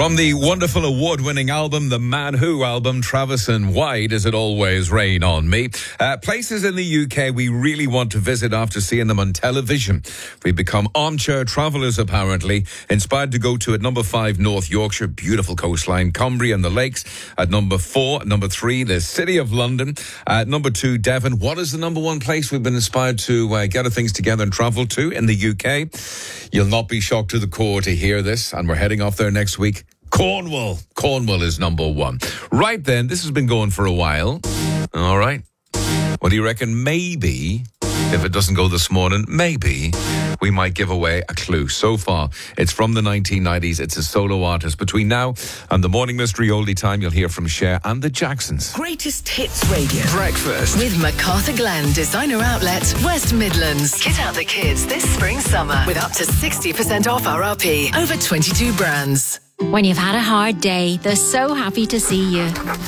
From the wonderful award-winning album, the Man Who album, Travis and Why Does It Always Rain on Me? Places in the UK we really want to visit after seeing them on television. We've become armchair travellers, apparently. Inspired to go to at number 5, North Yorkshire, beautiful coastline, Cumbria and the lakes. At number 4, number 3, the City of London. At number 2, Devon. What is the number 1 place we've been inspired to gather things together and travel to in the UK? You'll not be shocked to the core to hear this, and we're heading off there next week. Cornwall. Cornwall is number 1. Right then, this has been going for a while. All right. What do you reckon? Maybe, if it doesn't go this morning, maybe we might give away a clue. So far, it's from the 1990s. It's a solo artist. Between now and the Morning Mystery Oldie Time, you'll hear from Cher and the Jacksons. Greatest Hits Radio. Breakfast. With MacArthur Glen Designer Outlet, West Midlands. Kit out the kids this spring-summer with up to 60% off RRP. Over 22 brands. When you've had a hard day, they're so happy to see you.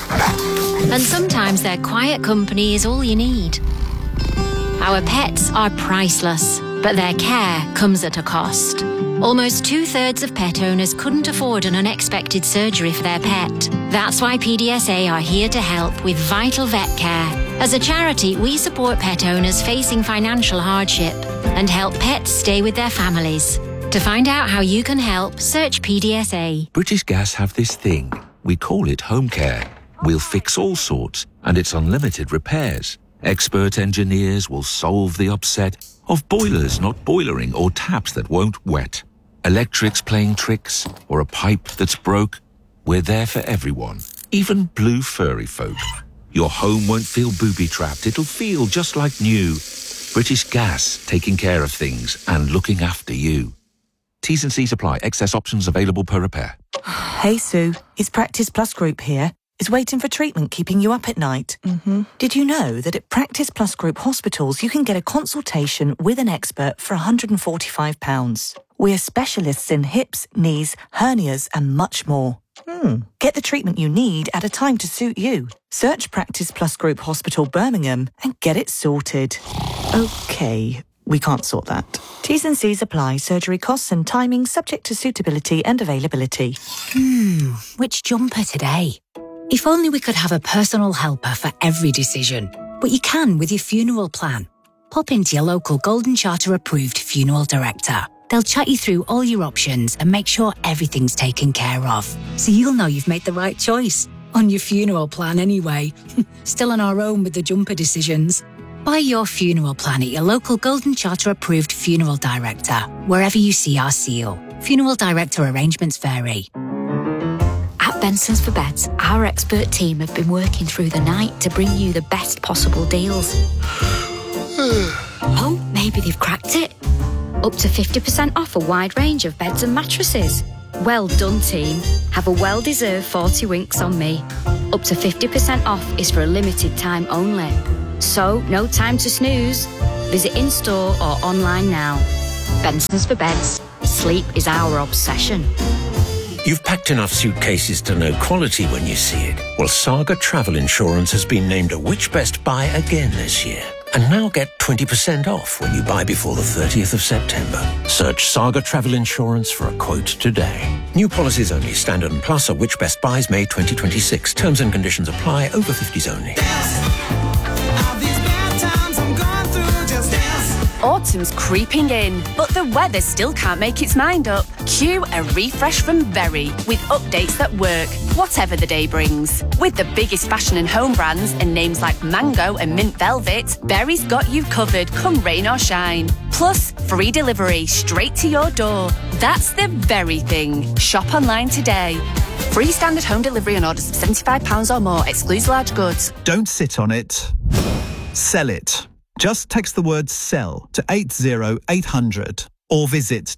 And sometimes their quiet company is all you need. Our pets are priceless, but their care comes at a cost. Almost 2/3 of pet owners couldn't afford an unexpected surgery for their pet. That's why PDSA are here to help with vital vet care. As a charity, we support pet owners facing financial hardship and help pets stay with their families. To find out how you can help, search PDSA. British Gas have this thing. We call it home care. We'll fix all sorts, and it's unlimited repairs. Expert engineers will solve the upset of boilers not boilering or taps that won't wet. Electrics playing tricks or a pipe that's broke. We're there for everyone, even blue furry folk. Your home won't feel booby-trapped. It'll feel just like new. British Gas, taking care of things and looking after you. T's and C's apply. Excess options available per repair. Hey, Sue. It's Practice Plus Group here. Is waiting for treatment keeping you up at night? Mm-hmm. Did you know that at Practice Plus Group hospitals you can get a consultation with an expert for £145? We're specialists in hips, knees, hernias and much more. Get the treatment you need at a time to suit you. Search Practice Plus Group Hospital Birmingham and get it sorted. OK, we can't sort that. T's and C's apply. Surgery costs and timing subject to suitability and availability. Which jumper today? If only we could have a personal helper for every decision. But you can with your funeral plan. Pop into your local Golden Charter approved funeral director. They'll chat you through all your options and make sure everything's taken care of. So you'll know you've made the right choice. On your funeral plan anyway. Still on our own with the jumper decisions. Buy your funeral plan at your local Golden Charter approved funeral director, wherever you see our seal. Funeral director arrangements vary. At Benson's for Beds, our expert team have been working through the night to bring you the best possible deals. Oh, maybe they've cracked it. Up to 50% off a wide range of beds and mattresses. Well done, team. Have a well-deserved 40 winks on me. Up to 50% off is for a limited time only. So, no time to snooze. Visit in-store or online now. Benson's for Beds. Sleep is our obsession. You've packed enough suitcases to know quality when you see it. Well, Saga Travel Insurance has been named a Which Best Buy again this year. And now get 20% off when you buy before the 30th of September. Search Saga Travel Insurance for a quote today. New policies only. Standard and Plus are Which Best Buys May 2026. Terms and conditions apply. Over 50s only. Autumn's creeping in, but the weather still can't make its mind up. Cue a refresh from Berry with updates that work, whatever the day brings. With the biggest fashion and home brands and names like Mango and Mint Velvet, Berry's got you covered come rain or shine. Plus, free delivery straight to your door. That's the Berry thing. Shop online today. Free standard home delivery on orders of £75 or more. Excludes large goods. Don't sit on it. Sell it. Just text the word SELL to 80800 or visit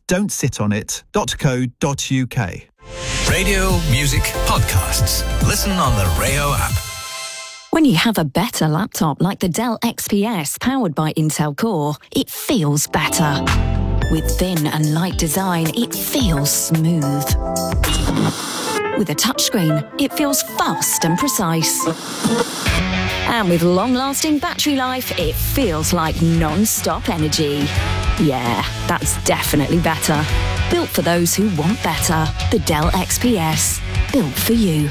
don'tsitonit.co.uk. Radio, music, podcasts. Listen on the Rayo app. When you have a better laptop like the Dell XPS powered by Intel Core, it feels better. With thin and light design, it feels smooth. With a touchscreen, it feels fast and precise. And with long-lasting battery life, it feels like non-stop energy. Yeah, that's definitely better. Built for those who want better. The Dell XPS. Built for you.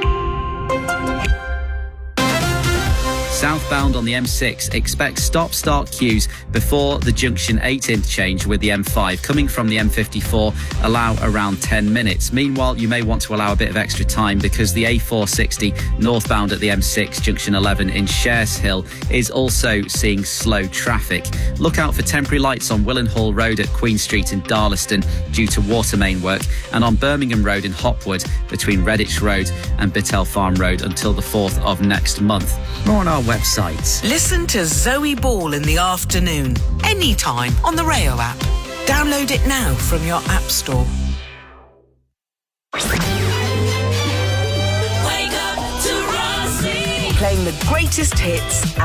Southbound on the M6, expect stop-start queues before the junction 8 interchange with the M5. Coming from the M54, allow around 10 minutes. Meanwhile, you may want to allow a bit of extra time because the A460 northbound at the M6 junction 11 in Shares Hill is also seeing slow traffic. Look out for temporary lights on Willenhall Road at Queen Street in Darlaston due to water main work, and on Birmingham Road in Hopwood between Redditch Road and Bittell Farm Road until the 4th of next month. More on our website. Listen to Zoe Ball in the afternoon, anytime on the Rayo app. Download it now from your app store. Wake up to Rossi. Playing the greatest hits